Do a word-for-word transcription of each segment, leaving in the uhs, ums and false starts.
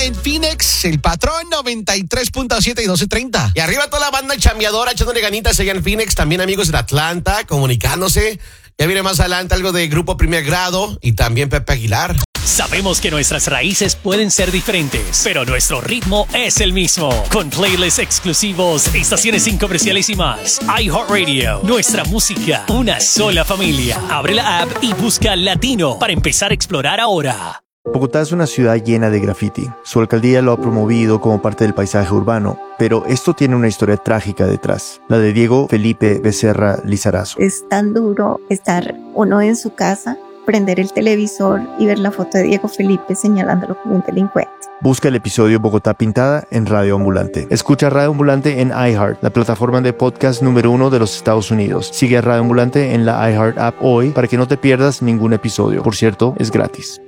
En Phoenix, El Patrón noventa y tres punto siete y doce treinta. Y arriba toda la banda chambeadora echándole ganitas allá en Phoenix. También amigos de Atlanta comunicándose. Ya viene más adelante algo de Grupo Primer Grado y también Pepe Aguilar. Sabemos que nuestras raíces pueden ser diferentes, pero nuestro ritmo es el mismo. Con playlists exclusivos, estaciones sin comerciales y más. iHeartRadio, nuestra música, una sola familia. Abre la app y busca Latino para empezar a explorar ahora. Bogotá es una ciudad llena de graffiti. Su alcaldía lo ha promovido como parte del paisaje urbano, pero esto tiene una historia trágica detrás, la de Diego Felipe Becerra Lizarazo. Es tan duro estar uno en su casa, prender el televisor y ver la foto de Diego Felipe señalándolo como un delincuente. Busca el episodio Bogotá Pintada en Radio Ambulante. Escucha Radio Ambulante en iHeart, la plataforma de podcast número uno de los Estados Unidos. Sigue a Radio Ambulante en la iHeart app hoy para que no te pierdas ningún episodio. Por cierto, es gratis.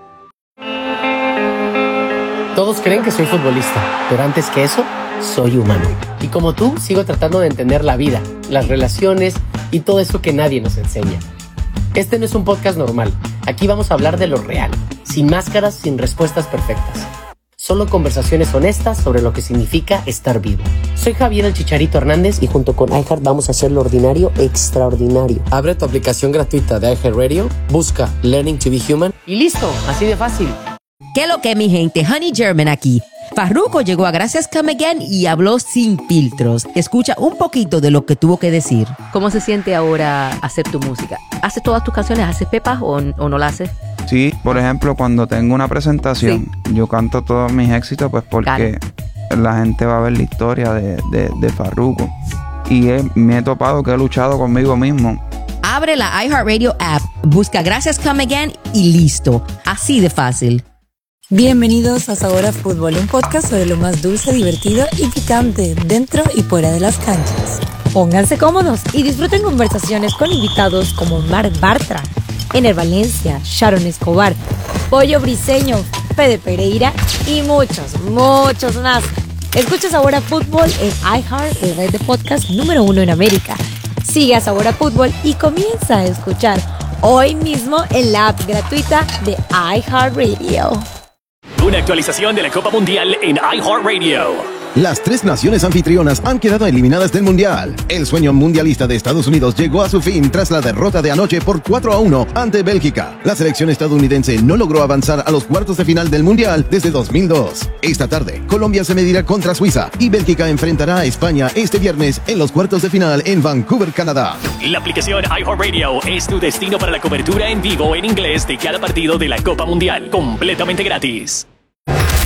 Todos creen que soy futbolista, pero antes que eso, soy humano. Y como tú, sigo tratando de entender la vida, las relaciones y todo eso que nadie nos enseña. Este no es un podcast normal. Aquí vamos a hablar de lo real, sin máscaras, sin respuestas perfectas. Solo conversaciones honestas sobre lo que significa estar vivo. Soy Javier el Chicharito Hernández y junto con iHeart vamos a hacer lo ordinario extraordinario. Abre tu aplicación gratuita de iHeartRadio, busca Learning to be Human y listo, así de fácil. ¿Qué lo que, mi gente? Honey German aquí. Farruko llegó a Gracias Come Again y habló sin filtros. Escucha un poquito de lo que tuvo que decir. ¿Cómo se siente ahora hacer tu música? ¿Haces todas tus canciones? ¿Haces pepas o, o no la haces? Sí, por ejemplo, cuando tengo una presentación, sí. yo canto todos mis éxitos pues porque claro. la gente va a ver la historia de, de, de Farruko. Y he, me he topado que he luchado conmigo mismo. Abre la iHeartRadio app, busca Gracias Come Again y listo. Así de fácil. Bienvenidos a Sabor a Fútbol, un podcast sobre lo más dulce, divertido y picante dentro y fuera de las canchas. Pónganse cómodos y disfruten conversaciones con invitados como Marc Bartra, Ener Valencia, Sharon Escobar, Pollo Briseño, Fede Pereira y muchos, muchos más. Escucha Sabor a Fútbol en iHeart, el red de podcast número uno en América. Sigue a Sabor a Fútbol y comienza a escuchar hoy mismo en la app gratuita de iHeartRadio. Una actualización de la Copa Mundial en iHeartRadio. Las tres naciones anfitrionas han quedado eliminadas del Mundial. El sueño mundialista de Estados Unidos llegó a su fin tras la derrota de anoche por cuatro a uno ante Bélgica. La selección estadounidense no logró avanzar a los cuartos de final del Mundial desde dos mil dos. Esta tarde, Colombia se medirá contra Suiza y Bélgica enfrentará a España este viernes en los cuartos de final en Vancouver, Canadá. La aplicación iHeartRadio es tu destino para la cobertura en vivo en inglés de cada partido de la Copa Mundial, completamente gratis.